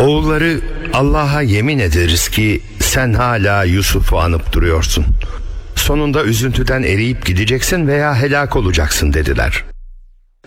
Oğulları, Allah'a yemin ederiz ki sen hala Yusuf'u anıp duruyorsun. Sonunda üzüntüden eriyip gideceksin veya helak olacaksın dediler.